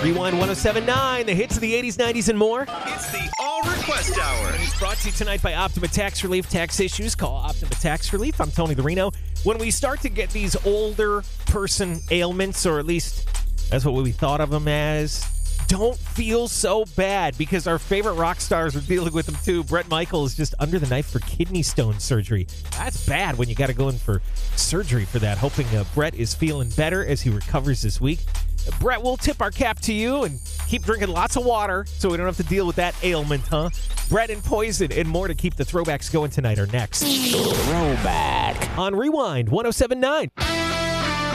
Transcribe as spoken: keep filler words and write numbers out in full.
Rewind one oh seven point nine, the hits of the eighties, nineties, and more. It's the All Request Hour. It's brought to you tonight by Optima Tax Relief. Tax issues, call Optima Tax Relief. I'm Tony the Reno. When we start to get these older person ailments, or at least that's what we thought of them as, don't feel so bad, because our favorite rock stars are dealing with them too. Bret Michaels is just under the knife for kidney stone surgery. That's bad when you got to go in for surgery for that. Hoping uh, Bret is feeling better as he recovers this week. Uh, Bret, we'll tip our cap to you and keep drinking lots of water so we don't have to deal with that ailment, huh? Bret and Poison and more to keep the throwbacks going tonight are next. Throwback On Rewind one oh seven point nine.